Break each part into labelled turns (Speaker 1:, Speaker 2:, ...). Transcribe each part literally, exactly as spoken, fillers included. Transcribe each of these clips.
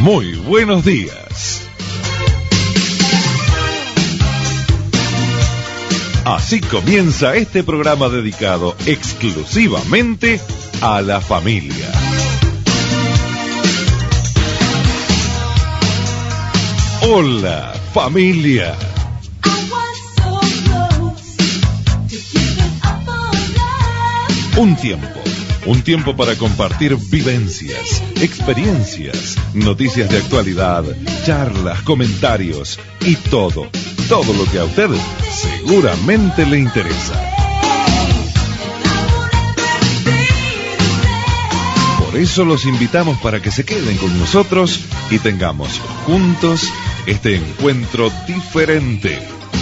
Speaker 1: Muy buenos días. Así comienza este programa dedicado exclusivamente a la familia. Hola, familia. Un tiempo, un tiempo para compartir vivencias, experiencias, noticias de actualidad, charlas, comentarios y todo, todo lo que a usted seguramente le interesa. Por eso los invitamos para que se queden con nosotros y tengamos juntos este encuentro diferente.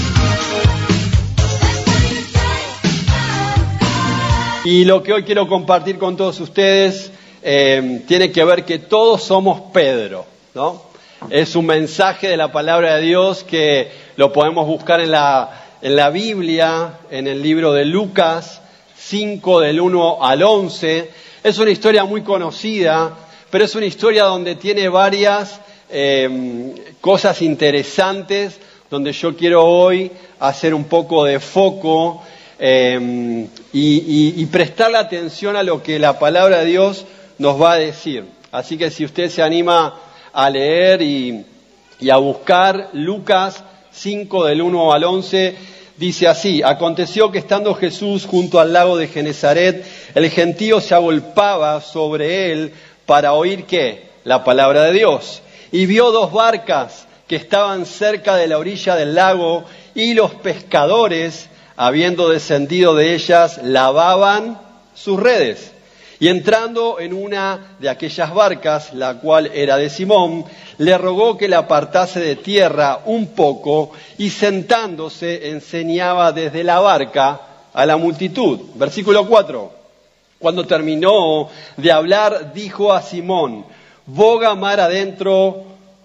Speaker 2: Y lo que hoy quiero compartir con todos ustedes eh, tiene que ver que todos somos Pedro, ¿no? Es un mensaje de la palabra de Dios que lo podemos buscar en la, en la Biblia, en el libro de Lucas cinco, del uno al once. Es una historia muy conocida, pero es una historia donde tiene varias eh, cosas interesantes, donde yo quiero hoy hacer un poco de foco eh, y, y, y prestarle atención a lo que la palabra de Dios nos va a decir. Así que si usted se anima a leer y, y a buscar Lucas cinco, del uno al once, dice así: aconteció que estando Jesús junto al lago de Genezaret, el gentío se agolpaba sobre él para oír ¿qué? La palabra de Dios. Y vio dos barcas que estaban cerca de la orilla del lago, y los pescadores, habiendo descendido de ellas, lavaban sus redes. Y entrando en una de aquellas barcas, la cual era de Simón, le rogó que la apartase de tierra un poco, y sentándose enseñaba desde la barca a la multitud. Versículo cuatro. Cuando terminó de hablar, dijo a Simón: boga mar adentro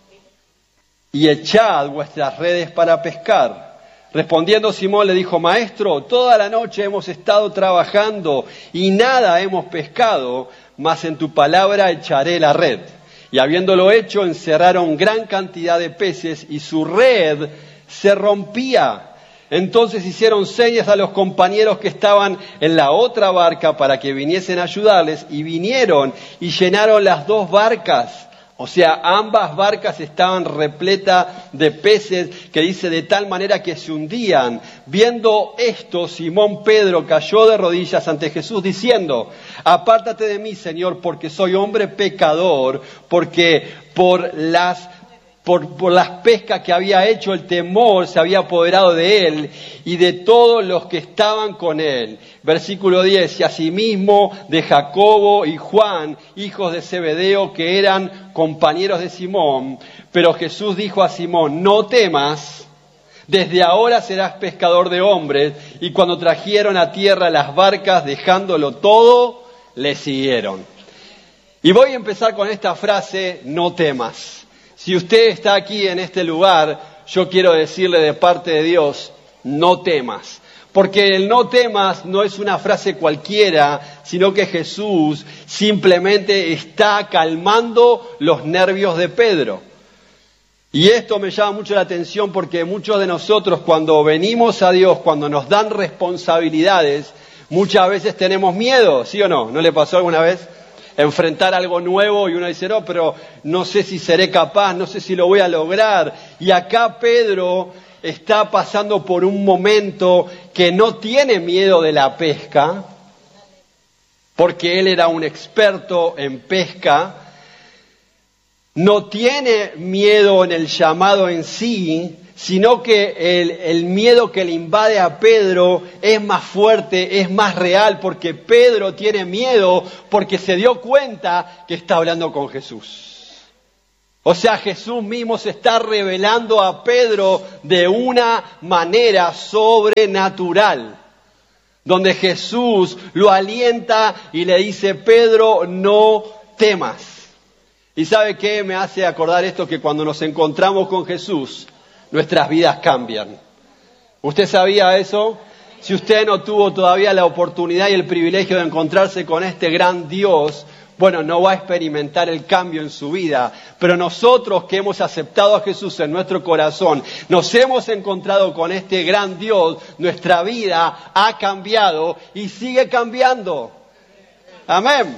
Speaker 2: y echad vuestras redes para pescar. Respondiendo Simón le dijo: Maestro, toda la noche hemos estado trabajando y nada hemos pescado, mas en tu palabra echaré la red. Y habiéndolo hecho, encerraron gran cantidad de peces y su red se rompía. Entonces hicieron señas a los compañeros que estaban en la otra barca para que viniesen a ayudarles, y vinieron y llenaron las dos barcas. O sea, ambas barcas estaban repletas de peces, que dice de tal manera que se hundían. Viendo esto, Simón Pedro cayó de rodillas ante Jesús diciendo: apártate de mí, Señor, porque soy hombre pecador, porque por las Por, por las pescas que había hecho, el temor se había apoderado de él y de todos los que estaban con él. Versículo diez, y asimismo de Jacobo y Juan, hijos de Zebedeo, que eran compañeros de Simón. Pero Jesús dijo a Simón: no temas, desde ahora serás pescador de hombres. Y cuando trajeron a tierra las barcas, dejándolo todo, le siguieron. Y voy a empezar con esta frase: no temas. Si usted está aquí en este lugar, yo quiero decirle de parte de Dios: no temas. Porque el no temas no es una frase cualquiera, sino que Jesús simplemente está calmando los nervios de Pedro. Y esto me llama mucho la atención porque muchos de nosotros, cuando venimos a Dios, cuando nos dan responsabilidades, muchas veces tenemos miedo, ¿sí o no? ¿No le pasó alguna vez? Enfrentar algo nuevo y uno dice: no, pero no sé si seré capaz, no sé si lo voy a lograr. Y acá Pedro está pasando por un momento que no tiene miedo de la pesca, porque él era un experto en pesca. No tiene miedo en el llamado en sí, sino que el, el miedo que le invade a Pedro es más fuerte, es más real, porque Pedro tiene miedo porque se dio cuenta que está hablando con Jesús. O sea, Jesús mismo se está revelando a Pedro de una manera sobrenatural, donde Jesús lo alienta y le dice: Pedro, no temas. ¿Y sabe qué me hace acordar esto? Que cuando nos encontramos con Jesús, nuestras vidas cambian. ¿Usted sabía eso? Si usted no tuvo todavía la oportunidad y el privilegio de encontrarse con este gran Dios, bueno, no va a experimentar el cambio en su vida. Pero nosotros que hemos aceptado a Jesús en nuestro corazón, nos hemos encontrado con este gran Dios, nuestra vida ha cambiado y sigue cambiando. Amén.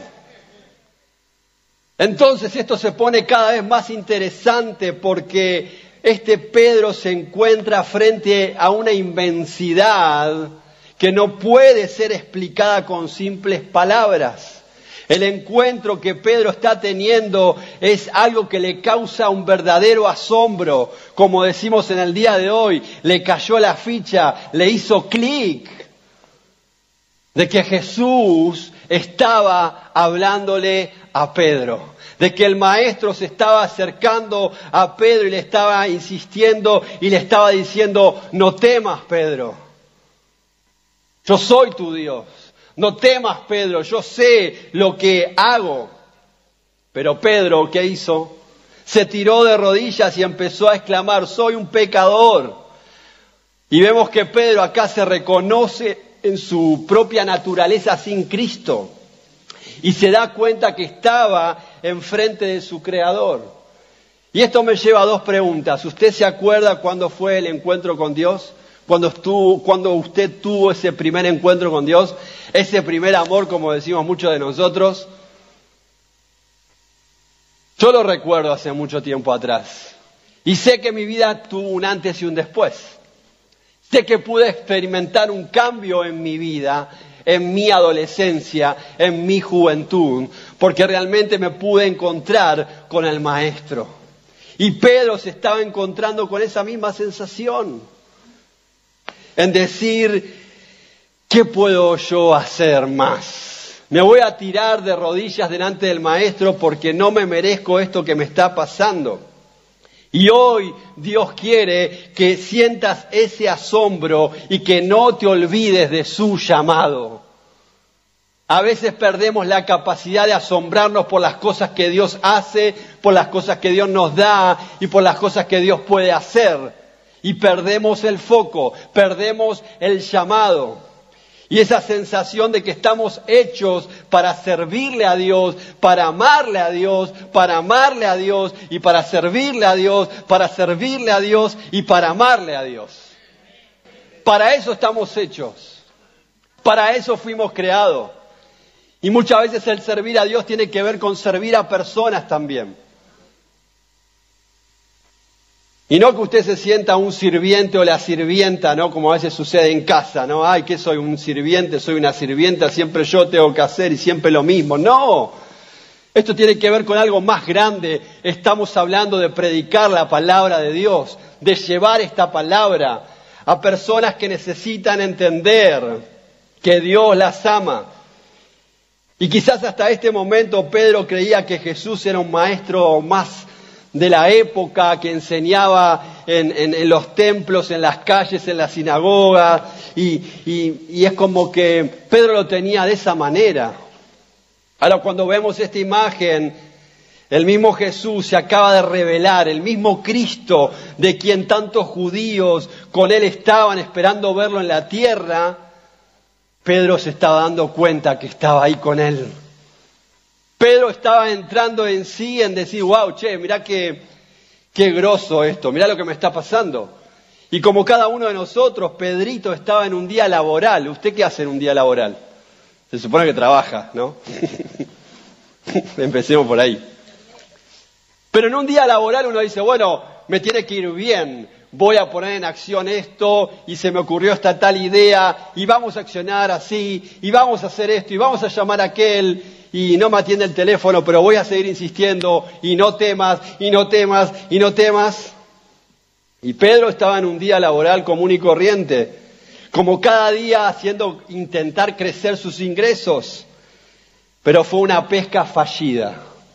Speaker 2: Entonces esto se pone cada vez más interesante porque este Pedro se encuentra frente a una inmensidad que no puede ser explicada con simples palabras. El encuentro que Pedro está teniendo es algo que le causa un verdadero asombro. Como decimos en el día de hoy, le cayó la ficha, le hizo clic de que Jesús estaba hablándole a Pedro, de que el maestro se estaba acercando a Pedro y le estaba insistiendo y le estaba diciendo, no temas, Pedro, yo soy tu Dios, no temas, Pedro, yo sé lo que hago. Pero Pedro, ¿qué hizo? Se tiró de rodillas y empezó a exclamar, soy un pecador. Y vemos que Pedro acá se reconoce en su propia naturaleza sin Cristo y se da cuenta que estaba enfrente de su Creador. Y esto me lleva a dos preguntas. ¿Usted se acuerda cuándo fue el encuentro con Dios? Cuando estuvo, cuando usted tuvo ese primer encuentro con Dios, ese primer amor, como decimos muchos de nosotros. Yo lo recuerdo hace mucho tiempo atrás. Y sé que mi vida tuvo un antes y un después. Sé que pude experimentar un cambio en mi vida, en mi adolescencia, en mi juventud, porque realmente me pude encontrar con el Maestro. Y Pedro se estaba encontrando con esa misma sensación, en decir, ¿qué puedo yo hacer más? Me voy a tirar de rodillas delante del Maestro porque no me merezco esto que me está pasando. Y hoy Dios quiere que sientas ese asombro y que no te olvides de su llamado. A veces perdemos la capacidad de asombrarnos por las cosas que Dios hace, por las cosas que Dios nos da y por las cosas que Dios puede hacer. Y perdemos el foco, perdemos el llamado. Y esa sensación de que estamos hechos para servirle a Dios, para amarle a Dios, para amarle a Dios y para servirle a Dios, para servirle a Dios y para amarle a Dios. Para eso estamos hechos. Para eso fuimos creados. Y muchas veces el servir a Dios tiene que ver con servir a personas también. Y no que usted se sienta un sirviente o la sirvienta, ¿no? Como a veces sucede en casa, ¿no? Ay, que soy un sirviente, soy una sirvienta, siempre yo tengo que hacer y siempre lo mismo. No, esto tiene que ver con algo más grande. Estamos hablando de predicar la palabra de Dios, de llevar esta palabra a personas que necesitan entender que Dios las ama. Y quizás hasta este momento Pedro creía que Jesús era un maestro más de la época, que enseñaba en, en, en los templos, en las calles, en las sinagogas, y, y, y es como que Pedro lo tenía de esa manera. Ahora, cuando vemos esta imagen, el mismo Jesús se acaba de revelar, el mismo Cristo, de quien tantos judíos con él estaban esperando verlo en la tierra, Pedro se estaba dando cuenta que estaba ahí con él. Pedro estaba entrando en sí, en decir, wow, che, mirá qué, qué groso esto, mirá lo que me está pasando. Y como cada uno de nosotros, Pedrito estaba en un día laboral. ¿Usted qué hace en un día laboral? Se supone que trabaja, ¿no? Empecemos por ahí. Pero en un día laboral uno dice, bueno, me tiene que ir bien, voy a poner en acción esto, y se me ocurrió esta tal idea, y vamos a accionar así, y vamos a hacer esto, y vamos a llamar a aquel, y no me atiende el teléfono, pero voy a seguir insistiendo, y no temas, y no temas, y no temas. Y Pedro estaba en un día laboral común y corriente, como cada día haciendo, intentar crecer sus ingresos, pero fue una pesca fallida.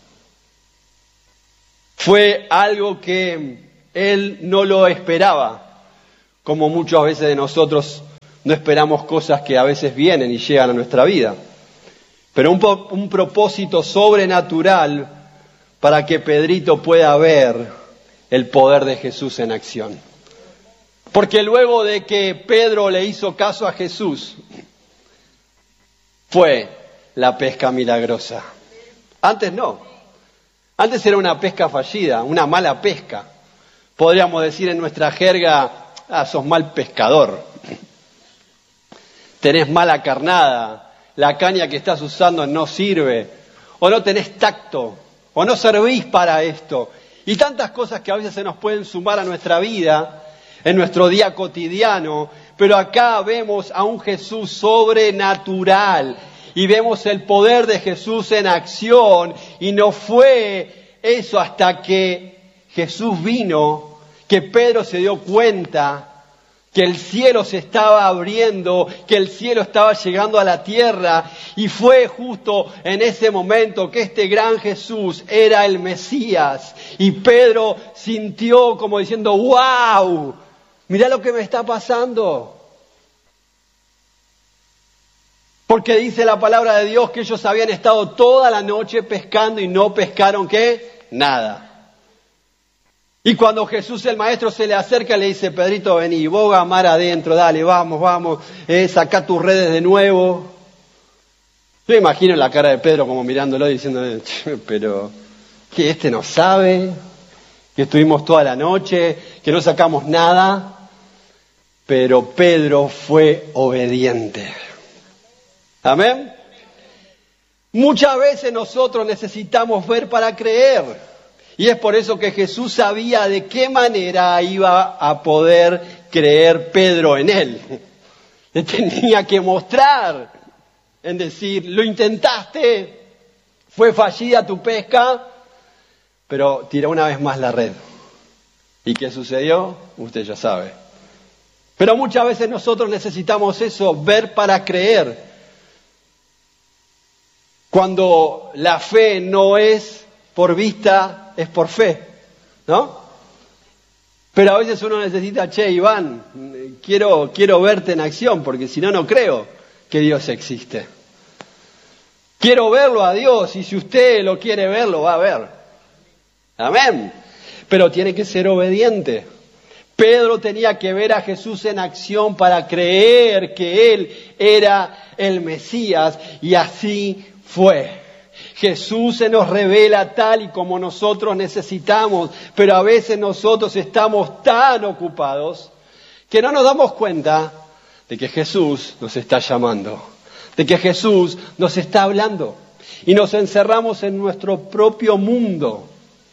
Speaker 2: Fue algo que él no lo esperaba, como muchas veces de nosotros no esperamos cosas que a veces vienen y llegan a nuestra vida. Pero un, po- un propósito sobrenatural para que Pedrito pueda ver el poder de Jesús en acción. Porque luego de que Pedro le hizo caso a Jesús, fue la pesca milagrosa. Antes no. Antes era una pesca fallida, una mala pesca. Podríamos decir en nuestra jerga, ah, sos mal pescador. Tenés mala carnada, la caña que estás usando no sirve, o no tenés tacto, o no servís para esto. Y tantas cosas que a veces se nos pueden sumar a nuestra vida, en nuestro día cotidiano, pero acá vemos a un Jesús sobrenatural y vemos el poder de Jesús en acción, y no fue eso hasta que Jesús vino, que Pedro se dio cuenta que el cielo se estaba abriendo, que el cielo estaba llegando a la tierra, y fue justo en ese momento que este gran Jesús era el Mesías, y Pedro sintió como diciendo, ¡wow! Mirá lo que me está pasando. Porque dice la palabra de Dios que ellos habían estado toda la noche pescando y no pescaron, ¿qué? Nada. Y cuando Jesús el Maestro se le acerca, le dice, Pedrito, vení, boga mar adentro, dale, vamos, vamos, eh, sacá tus redes de nuevo. Yo imagino la cara de Pedro como mirándolo y diciendo, pero, ¿qué este no sabe? Que estuvimos toda la noche, que no sacamos nada. Pero Pedro fue obediente. Amén. Muchas veces nosotros necesitamos ver para creer. Y es por eso que Jesús sabía de qué manera iba a poder creer Pedro en él. Le tenía que mostrar, en decir, lo intentaste, fue fallida tu pesca, pero tira una vez más la red. ¿Y qué sucedió? Usted ya sabe. Pero muchas veces nosotros necesitamos eso, ver para creer. Cuando la fe no es por vista, es por fe, ¿no? Pero a veces uno necesita, che, Iván, quiero, quiero verte en acción, porque si no, no creo que Dios existe. Quiero verlo a Dios, y si usted lo quiere ver, lo va a ver. Amén. Pero tiene que ser obediente. Pedro tenía que ver a Jesús en acción para creer que Él era el Mesías, y así fue. Jesús se nos revela tal y como nosotros necesitamos, pero a veces nosotros estamos tan ocupados que no nos damos cuenta de que Jesús nos está llamando, de que Jesús nos está hablando, y nos encerramos en nuestro propio mundo.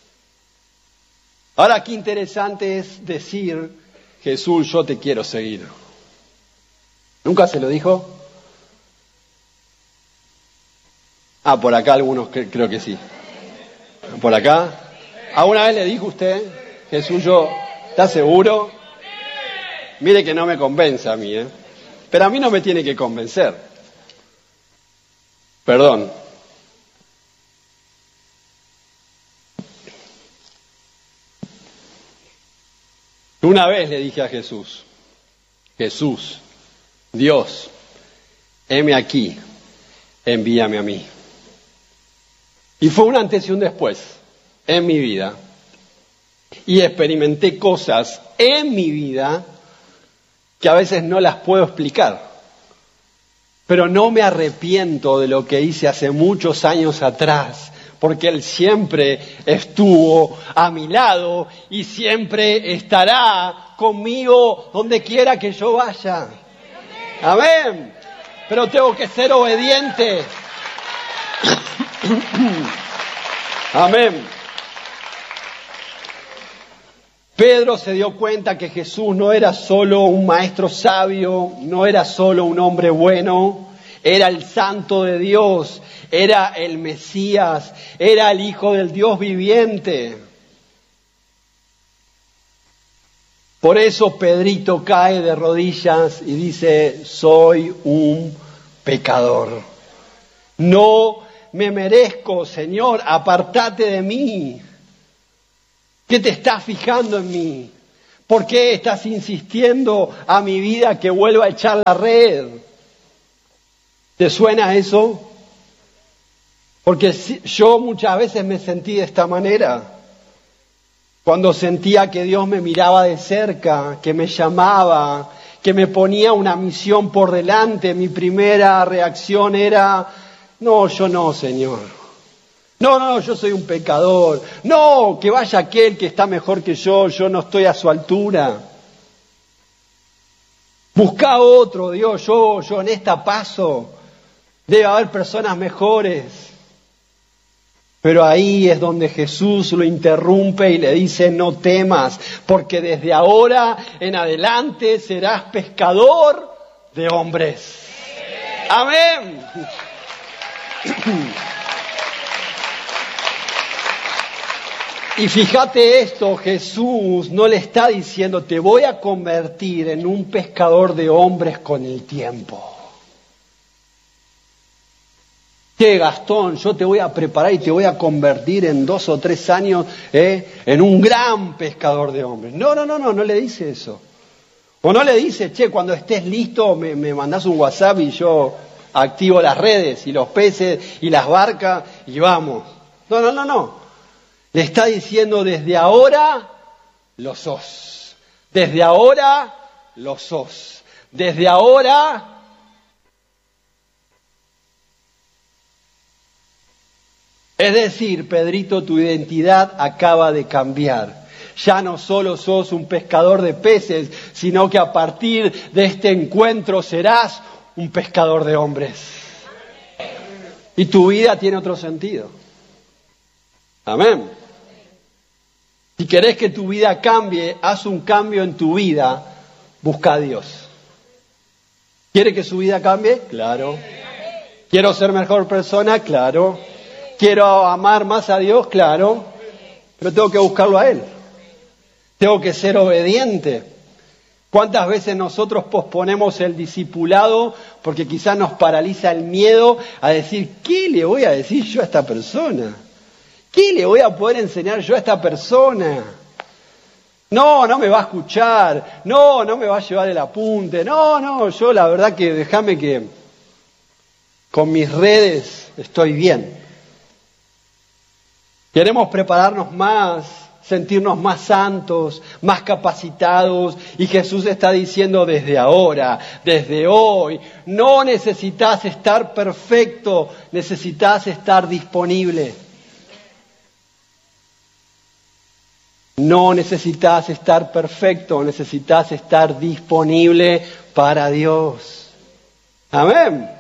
Speaker 2: Ahora, qué interesante es decir, Jesús, yo te quiero seguir. ¿Nunca se lo dijo? Ah, por acá algunos cre- creo que sí. ¿Por acá? ¿Alguna vez le dijo usted, Jesús, yo, ¿estás seguro? Mire que no me convence a mí, ¿eh? Pero a mí no me tiene que convencer. Perdón. Una vez le dije a Jesús, Jesús, Dios, heme aquí, envíame a mí. Y fue un antes y un después en mi vida. Y experimenté cosas en mi vida que a veces no las puedo explicar. Pero no me arrepiento de lo que hice hace muchos años atrás, porque Él siempre estuvo a mi lado y siempre estará conmigo donde quiera que yo vaya. Amén. Pero tengo que ser obediente. Amén. Pedro se dio cuenta que Jesús no era solo un maestro sabio, no era solo un hombre bueno, era el Santo de Dios, era el Mesías, era el Hijo del Dios viviente. Por eso Pedrito cae de rodillas y dice, soy un pecador. No me merezco, Señor, apartate de mí. ¿Qué te estás fijando en mí? ¿Por qué estás insistiendo a mi vida que vuelva a echar la red? ¿Te suena eso? Porque yo muchas veces me sentí de esta manera. Cuando sentía que Dios me miraba de cerca, que me llamaba, que me ponía una misión por delante, mi primera reacción era, no, yo no, Señor. No, no, yo soy un pecador. No, que vaya aquel que está mejor que yo, yo no estoy a su altura. Busca otro, Dios, yo, yo en esta paso. Debe haber personas mejores. Pero ahí es donde Jesús lo interrumpe y le dice, no temas, porque desde ahora en adelante serás pescador de hombres. Amén. Y fíjate esto, Jesús no le está diciendo, te voy a convertir en un pescador de hombres con el tiempo. Che, Gastón, yo te voy a preparar y te voy a convertir en dos o tres años eh, en un gran pescador de hombres. No, no, no, no, no le dice eso. O no le dice, che, cuando estés listo me, me mandás un WhatsApp y yo activo las redes y los peces y las barcas y vamos. No, no, no, no. Le está diciendo, desde ahora lo sos. Desde ahora lo sos. Desde ahora... Es decir, Pedrito, tu identidad acaba de cambiar. Ya no solo sos un pescador de peces, sino que a partir de este encuentro serás un pescador de hombres. Y tu vida tiene otro sentido. Amén. Si querés que tu vida cambie, haz un cambio en tu vida, busca a Dios. ¿Quiere que su vida cambie? Claro. ¿Quiero ser mejor persona? Claro. ¿Quiero amar más a Dios? Claro. Pero tengo que buscarlo a Él. Tengo que ser obediente. ¿Cuántas veces nosotros posponemos el discipulado porque quizás nos paraliza el miedo a decir, ¿qué le voy a decir yo a esta persona? ¿Qué le voy a poder enseñar yo a esta persona? No, no me va a escuchar. No, no me va a llevar el apunte. No, no, yo la verdad que déjame que con mis redes estoy bien. Queremos prepararnos más, sentirnos más santos, más capacitados. Y Jesús está diciendo desde ahora, desde hoy, no necesitas estar perfecto, necesitas estar disponible. No necesitas estar perfecto, necesitas estar disponible para Dios. Amén.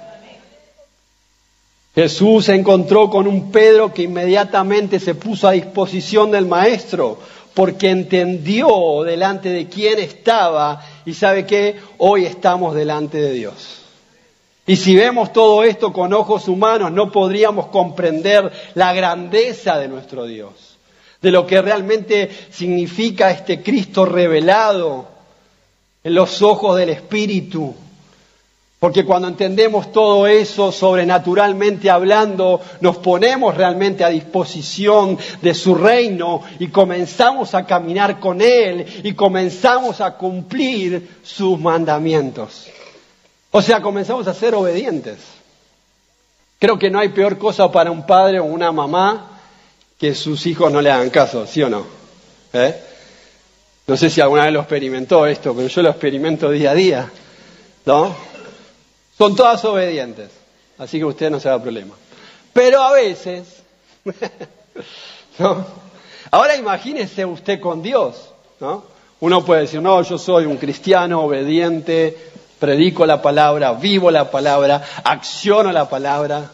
Speaker 2: Jesús se encontró con un Pedro que inmediatamente se puso a disposición del Maestro, porque entendió delante de quién estaba y sabe que hoy estamos delante de Dios. Y si vemos todo esto con ojos humanos, no podríamos comprender la grandeza de nuestro Dios, de lo que realmente significa este Cristo revelado en los ojos del Espíritu. Porque cuando entendemos todo eso, sobrenaturalmente hablando, nos ponemos realmente a disposición de su reino y comenzamos a caminar con Él y comenzamos a cumplir sus mandamientos. O sea, comenzamos a ser obedientes. Creo que no hay peor cosa para un padre o una mamá que sus hijos no le hagan caso, ¿sí o no? ¿Eh? No sé si alguna vez lo experimentó esto, pero yo lo experimento día a día, ¿no? Son todas obedientes, así que usted no se da problema. Pero a veces, ¿no? Ahora imagínese usted con Dios, ¿no? Uno puede decir, no, yo soy un cristiano obediente, predico la palabra, vivo la palabra, acciono la palabra.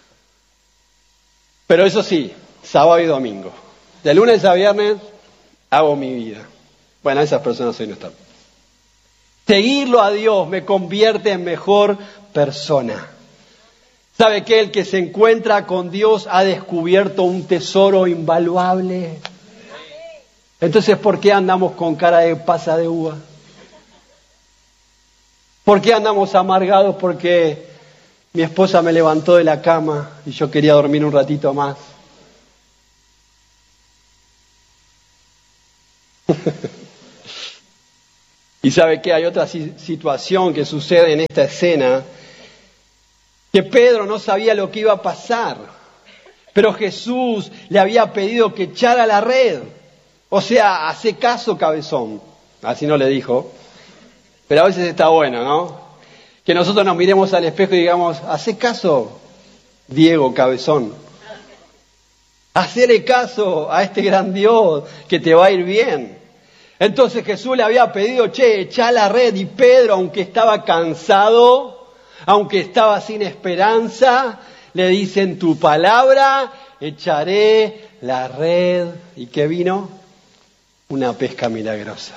Speaker 2: Pero eso sí, sábado y domingo. De lunes a viernes hago mi vida. Bueno, esas personas hoy no están. Seguirlo a Dios me convierte en mejor persona. ¿Sabe qué? El que se encuentra con Dios ha descubierto un tesoro invaluable. Entonces, ¿por qué andamos con cara de pasa de uva? ¿Por qué andamos amargados? Porque mi esposa me levantó de la cama y yo quería dormir un ratito más. Y sabe que hay otra situación que sucede en esta escena, que Pedro no sabía lo que iba a pasar, pero Jesús le había pedido que echara la red. O sea, hace caso, cabezón. Así no le dijo, pero a veces está bueno, ¿no? Que nosotros nos miremos al espejo y digamos, hace caso, Diego, cabezón. Hacele caso a este gran Dios que te va a ir bien. Entonces Jesús le había pedido, che, echá la red, y Pedro, aunque estaba cansado, aunque estaba sin esperanza, le dice, en tu palabra echaré la red. ¿Y qué vino? Una pesca milagrosa.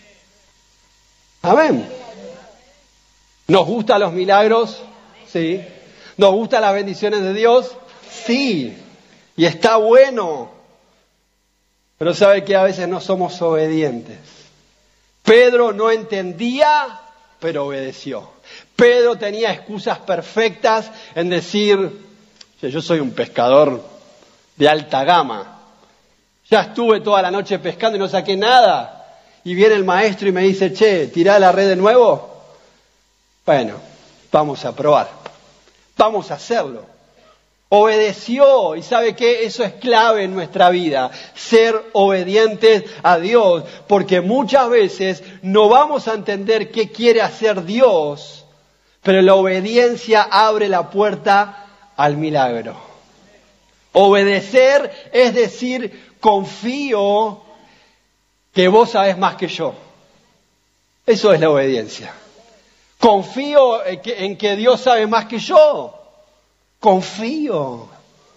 Speaker 2: Amén. ¿Nos gustan los milagros? Sí. ¿Nos gustan las bendiciones de Dios? Sí. Y está bueno. Pero sabe que a veces no somos obedientes. Pedro no entendía, pero obedeció. Pedro tenía excusas perfectas en decir, yo soy un pescador de alta gama. Ya estuve toda la noche pescando y no saqué nada. Y viene el maestro y me dice, che, ¿tirá la red de nuevo? Bueno, vamos a probar. Vamos a hacerlo. Obedeció, y ¿sabe qué? Eso es clave en nuestra vida, ser obedientes a Dios, porque muchas veces no vamos a entender qué quiere hacer Dios, pero la obediencia abre la puerta al milagro. Obedecer es decir, confío que vos sabés más que yo. Eso es la obediencia. Confío en que, en que Dios sabe más que yo. Confío.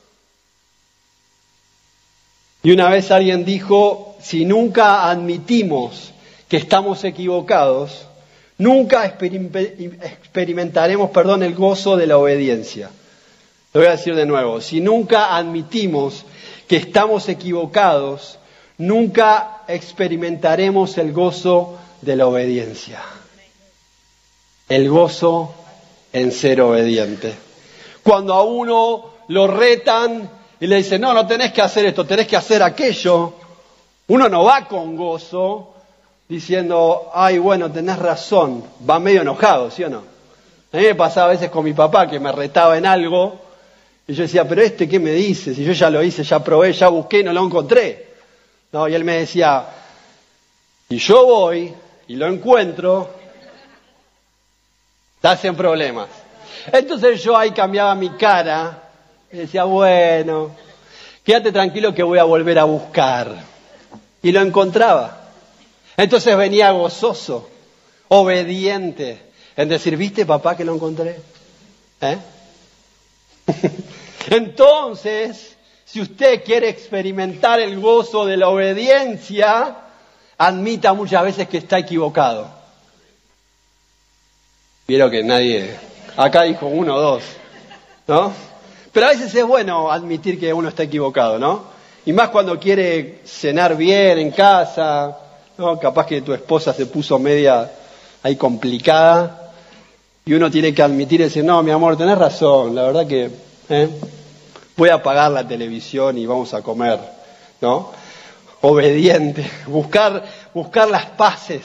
Speaker 2: Y una vez alguien dijo, si nunca admitimos que estamos equivocados, nunca experimentaremos, perdón, el gozo de la obediencia. Lo voy a decir de nuevo, si nunca admitimos que estamos equivocados, nunca experimentaremos el gozo de la obediencia. El gozo en ser obediente. Cuando a uno lo retan y le dicen, no, no tenés que hacer esto, tenés que hacer aquello, uno no va con gozo diciendo, ay, bueno, tenés razón, va medio enojado, ¿sí o no? A mí me pasaba a veces con mi papá que me retaba en algo y yo decía, pero este, ¿qué me dice? Si yo ya lo hice, ya probé, ya busqué y no lo encontré. No, y él me decía, y yo voy y lo encuentro, estás en problemas. Entonces yo ahí cambiaba mi cara y decía, bueno, quédate tranquilo que voy a volver a buscar. Y lo encontraba. Entonces venía gozoso, obediente, en decir, ¿viste, papá, que lo encontré? ¿Eh? Entonces, si usted quiere experimentar el gozo de la obediencia, admita muchas veces que está equivocado. Vieron que nadie... Acá dijo uno o dos, ¿no? Pero a veces es bueno admitir que uno está equivocado, ¿no? Y más cuando quiere cenar bien en casa, ¿no? Capaz que tu esposa se puso media ahí complicada y uno tiene que admitir y decir, no, mi amor, tenés razón, la verdad que ¿eh? voy a apagar la televisión y vamos a comer, ¿no? Obediente, buscar, buscar las paces.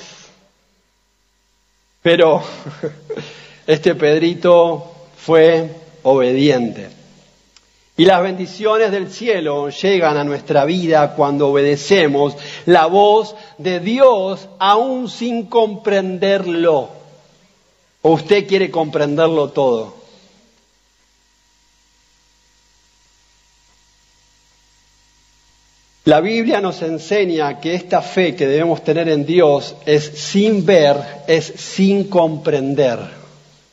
Speaker 2: Pero... Este Pedrito fue obediente. Y las bendiciones del cielo llegan a nuestra vida cuando obedecemos la voz de Dios aún sin comprenderlo. ¿O usted quiere comprenderlo todo? La Biblia nos enseña que esta fe que debemos tener en Dios es sin ver, es sin comprender.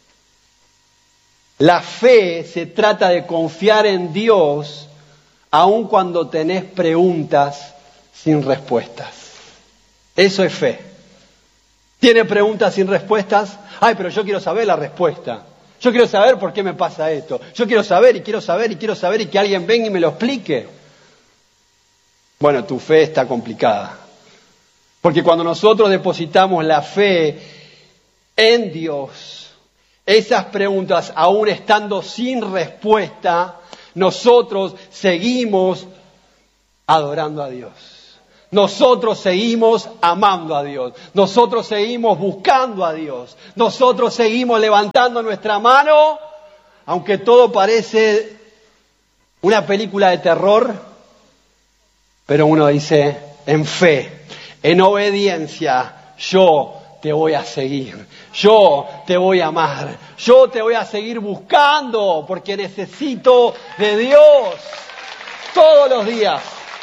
Speaker 2: La fe se trata de confiar en Dios aun cuando tenés preguntas sin respuestas. Eso es fe. ¿Tiene preguntas sin respuestas? Ay, pero yo quiero saber la respuesta. Yo quiero saber por qué me pasa esto. Yo quiero saber y quiero saber y quiero saber y que alguien venga y me lo explique. Bueno, tu fe está complicada. Porque cuando nosotros depositamos la fe en Dios, esas preguntas, aún estando sin respuesta, nosotros seguimos adorando a Dios. Nosotros seguimos amando a Dios. Nosotros seguimos buscando a Dios. Nosotros seguimos levantando nuestra mano, aunque todo parece una película de terror, pero uno dice, en fe, en obediencia, yo te voy a seguir, yo te voy a amar, yo te voy a seguir buscando porque necesito de Dios. Todos los días.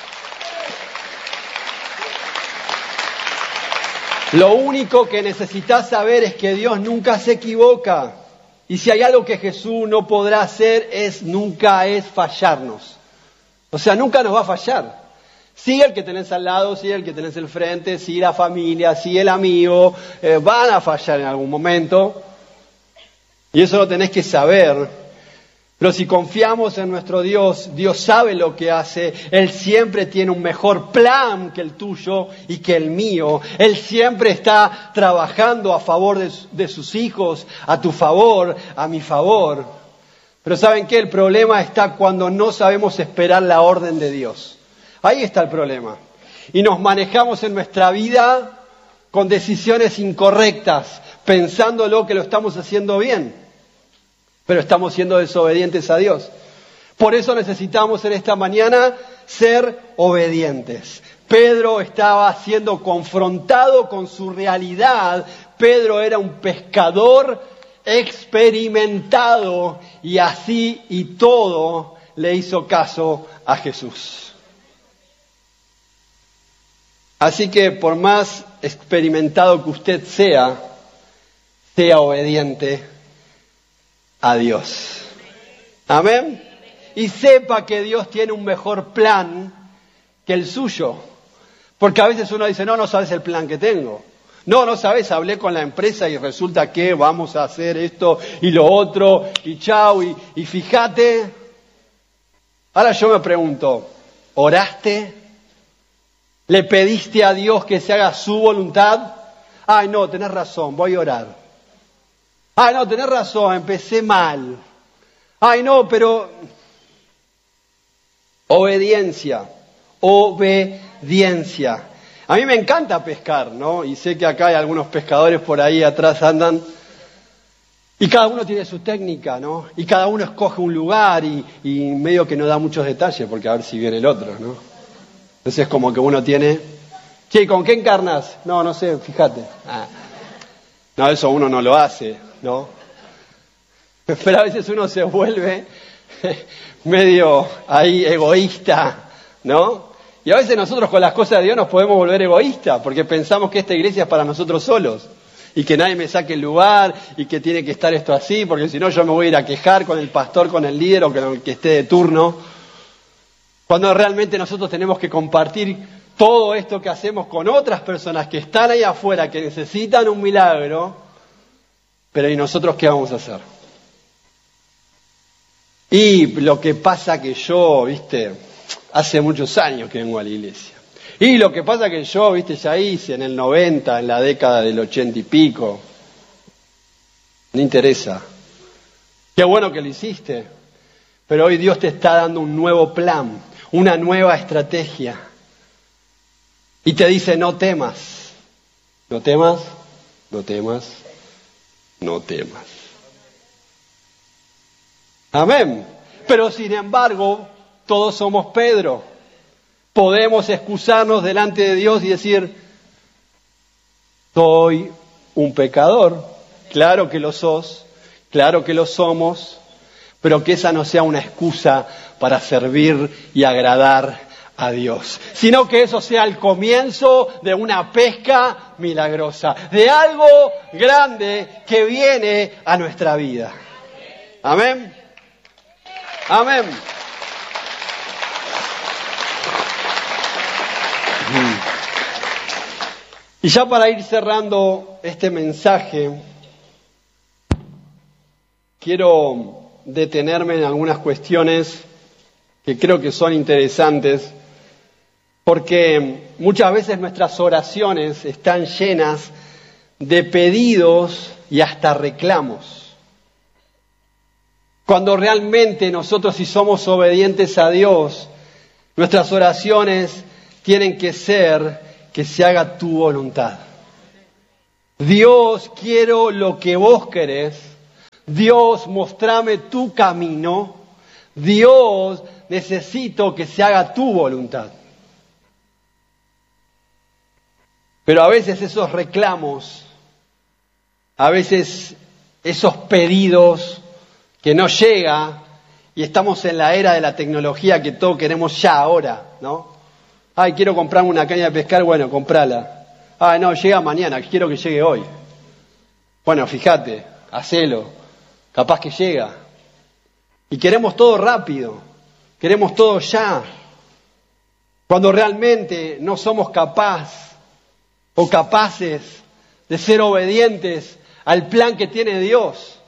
Speaker 2: Lo único que necesitas saber es que Dios nunca se equivoca. Y si hay algo que Jesús no podrá hacer es nunca es fallarnos. O sea, nunca nos va a fallar. Sí el que tenés al lado, sí el que tenés al frente, sí la familia, sí el amigo, eh, van a fallar en algún momento. Y eso lo tenés que saber. Pero si confiamos en nuestro Dios, Dios sabe lo que hace. Él siempre tiene un mejor plan que el tuyo y que el mío. Él siempre está trabajando a favor de, de sus hijos, a tu favor, a mi favor. Pero ¿saben qué? El problema está cuando no sabemos esperar la orden de Dios. Ahí está el problema. Y nos manejamos en nuestra vida con decisiones incorrectas, pensándolo que lo estamos haciendo bien. Pero estamos siendo desobedientes a Dios. Por eso necesitamos en esta mañana ser obedientes. Pedro estaba siendo confrontado con su realidad. Pedro era un pescador experimentado y así y todo le hizo caso a Jesús. Así que por más experimentado que usted sea, sea obediente a Dios. Amén. Y sepa que Dios tiene un mejor plan que el suyo. Porque a veces uno dice, no, no sabes el plan que tengo. No, no sabes, hablé con la empresa y resulta que vamos a hacer esto y lo otro y chau. Y, y fíjate. Ahora yo me pregunto, ¿oraste? ¿Le pediste a Dios que se haga su voluntad? Ay, no, tenés razón, voy a orar. Ay, no, tenés razón, empecé mal. Ay, no, pero... Obediencia, obediencia. A mí me encanta pescar, ¿no? Y sé que acá hay algunos pescadores por ahí atrás andan. Y cada uno tiene su técnica, ¿no? Y cada uno escoge un lugar y, y medio que no da muchos detalles porque a ver si viene el otro, ¿no? Entonces es como que uno tiene... Che, ¿con qué encarnas? No, no sé, fíjate. Ah. No, eso uno no lo hace, ¿no? Pero a veces uno se vuelve medio ahí egoísta, ¿no? Y a veces nosotros con las cosas de Dios nos podemos volver egoístas porque pensamos que esta iglesia es para nosotros solos y que nadie me saque el lugar y que tiene que estar esto así porque si no yo me voy a ir a quejar con el pastor, con el líder o con el que esté de turno. Cuando realmente nosotros tenemos que compartir todo esto que hacemos con otras personas que están ahí afuera, que necesitan un milagro, pero ¿y nosotros qué vamos a hacer? Y lo que pasa que yo, viste, hace muchos años que vengo a la iglesia. Y lo que pasa que yo, viste, ya hice en el noventa, en la década del ochenta y pico. No interesa. Qué bueno que lo hiciste. Pero hoy Dios te está dando un nuevo plan, una nueva estrategia. Y te dice, no temas, no temas, no temas, no temas. Amén. Pero sin embargo, todos somos Pedro. Podemos excusarnos delante de Dios y decir, soy un pecador. Claro que lo sos, claro que lo somos, pero que esa no sea una excusa para servir y agradar a Dios, sino que eso sea el comienzo de una pesca milagrosa, de algo grande que viene a nuestra vida. Amén. Amén. Y ya para ir cerrando este mensaje, quiero detenerme en algunas cuestiones que creo que son interesantes, porque muchas veces nuestras oraciones están llenas de pedidos y hasta reclamos. Cuando realmente nosotros, si somos obedientes a Dios, nuestras oraciones tienen que ser que se haga tu voluntad. Dios, quiero lo que vos querés. Dios, mostrame tu camino. Dios, necesito que se haga tu voluntad. Pero a veces esos reclamos, a veces esos pedidos que no llega y estamos en la era de la tecnología que todo queremos ya ahora, ¿no? Ay, quiero comprarme una caña de pescar, bueno, comprala. Ay, no, llega mañana, quiero que llegue hoy. Bueno, fíjate, hacelo, capaz que llega. Y queremos todo rápido, queremos todo ya. Cuando realmente no somos capaces o capaces de ser obedientes al plan que tiene Dios,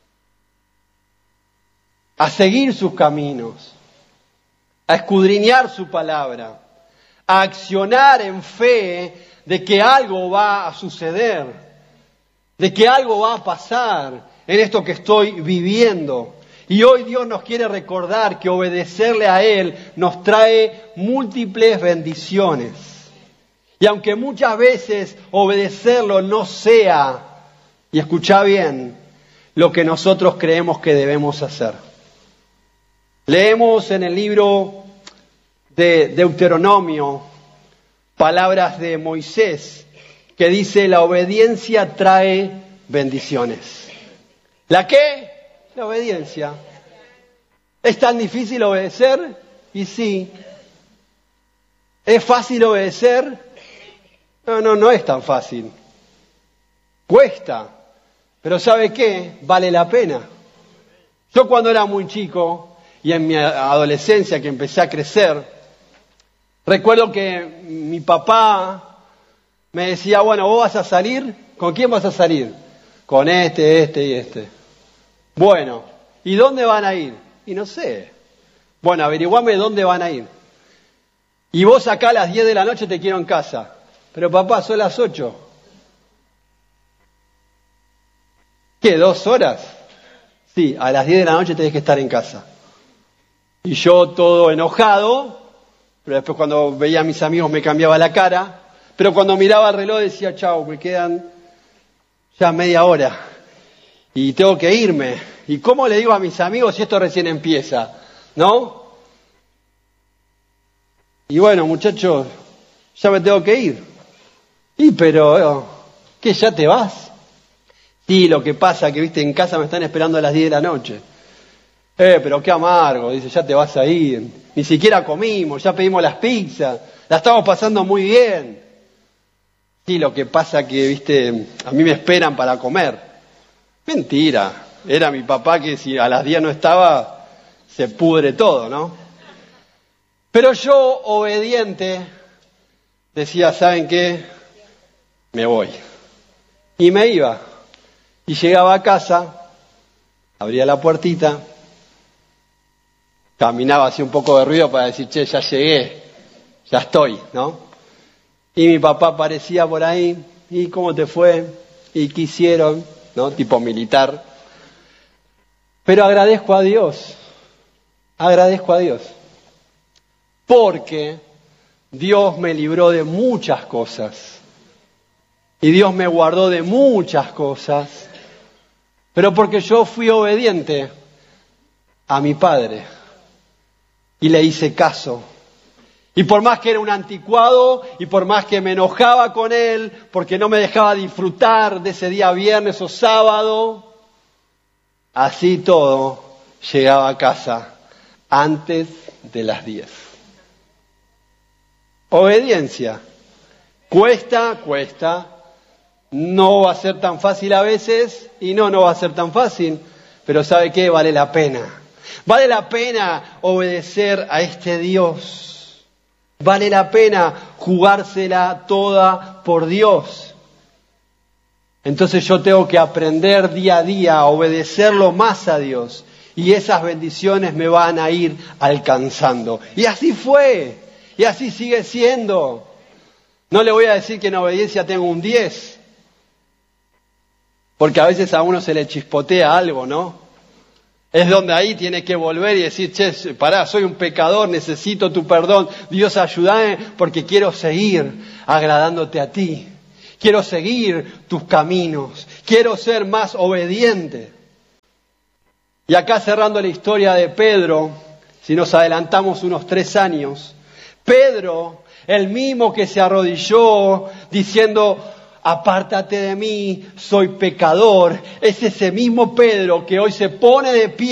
Speaker 2: a seguir sus caminos, a escudriñar su palabra, a accionar en fe de que algo va a suceder, de que algo va a pasar en esto que estoy viviendo. Y hoy Dios nos quiere recordar que obedecerle a Él nos trae múltiples bendiciones. Y aunque muchas veces obedecerlo no sea, y escucha bien, lo que nosotros creemos que debemos hacer. Leemos en el libro de Deuteronomio palabras de Moisés que dice: la obediencia trae bendiciones. ¿La qué? La obediencia. ¿Es tan difícil obedecer? Y sí. ¿Es fácil obedecer? No, no, no es tan fácil. Cuesta. Pero ¿sabe qué? Vale la pena. Yo cuando era muy chico y en mi adolescencia que empecé a crecer, recuerdo que mi papá me decía: bueno, vos vas a salir, ¿con quién vas a salir? Con este, este y este. Bueno, ¿y dónde van a ir? Y no sé. Bueno, averiguame dónde van a ir. Y vos acá a las diez de la noche te quiero en casa. Pero papá, son las ocho. ¿Qué, dos horas? Sí, a las diez de la noche tenés que estar en casa. Y yo todo enojado, pero después cuando veía a mis amigos me cambiaba la cara, pero cuando miraba el reloj decía: chau, me quedan ya media hora y tengo que irme. ¿Y cómo le digo a mis amigos si esto recién empieza? ¿No? Y bueno, muchachos, ya me tengo que ir. Y pero, ¿qué, ya te vas? Sí, lo que pasa que, viste, en casa me están esperando a las diez de la noche. Eh, pero qué amargo, dice, ya te vas a ir. Ni siquiera comimos, ya pedimos las pizzas, la estamos pasando muy bien. Sí, lo que pasa que, viste, a mí me esperan para comer. Mentira, era mi papá que si a las diez no estaba, se pudre todo, ¿no? Pero yo, obediente, decía: ¿saben qué? Me voy. Y me iba. Y llegaba a casa, abría la puertita, caminaba así un poco de ruido para decir: che, ya llegué, ya estoy, ¿no? Y mi papá aparecía por ahí: ¿y cómo te fue? ¿Y qué hicieron? ¿No? Tipo militar. Pero agradezco a Dios, agradezco a Dios, porque Dios me libró de muchas cosas, y Dios me guardó de muchas cosas, pero porque yo fui obediente a mi padre, y le hice caso. Y por más que era un anticuado, y por más que me enojaba con él, porque no me dejaba disfrutar de ese día viernes o sábado, así todo, llegaba a casa antes de las diez. Obediencia. Cuesta, cuesta. No va a ser tan fácil a veces, y no, no va a ser tan fácil, pero ¿sabe qué? Vale la pena. Vale la pena obedecer a este Dios. Vale la pena jugársela toda por Dios. Entonces yo tengo que aprender día a día a obedecerlo más a Dios. Y esas bendiciones me van a ir alcanzando. Y así fue. Y así sigue siendo. No le voy a decir que en obediencia tengo un diez. Porque a veces a uno se le chispotea algo, ¿no? Es donde ahí tiene que volver y decir: che, pará, soy un pecador, necesito tu perdón. Dios, ayúdame porque quiero seguir agradándote a ti. Quiero seguir tus caminos. Quiero ser más obediente. Y acá cerrando la historia de Pedro, si nos adelantamos unos tres años, Pedro, el mismo que se arrodilló diciendo: apártate de mí, soy pecador, es ese mismo Pedro que hoy se pone de pie